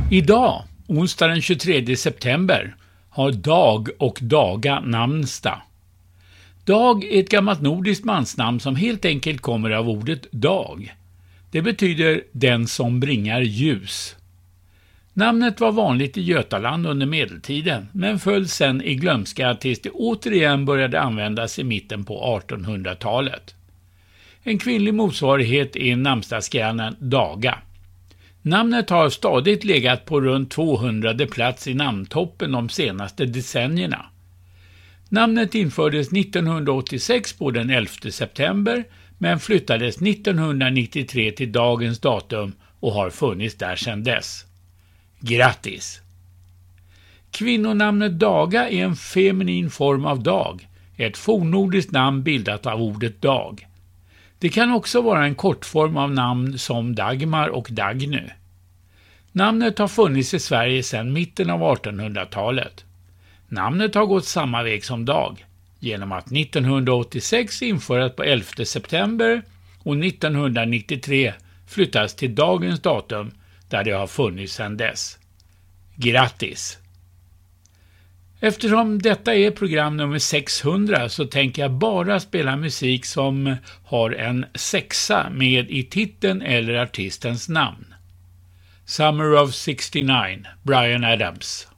Idag, onsdag den 23 september, har Dag och Daga namnsdag. Dag är ett gammalt nordiskt mansnamn som helt enkelt kommer av ordet dag. Det betyder den som bringar ljus. Namnet var vanligt i Götaland under medeltiden men föll sedan i glömska tills det återigen började användas i mitten på 1800-talet. En kvinnlig motsvarighet är namnsdagsgrannen Daga. Namnet har stadigt legat på runt 200:e plats i namntoppen de senaste decennierna. Namnet infördes 1986 på den 11 september men flyttades 1993 till dagens datum och har funnits där sedan dess. Grattis! Kvinnonamnet Daga är en feminin form av dag, ett fornnordiskt namn bildat av ordet dag. Det kan också vara en kortform av namn som Dagmar och Dagny. Namnet har funnits i Sverige sedan mitten av 1800-talet. Namnet har gått samma väg som Dag, genom att 1986 införas på 11 september och 1993 flyttas till dagens datum där det har funnits sedan dess. Grattis! Eftersom detta är program nummer 600 så tänker jag bara spela musik som har en 6 med i titeln eller artistens namn. Summer of '69, Bryan Adams.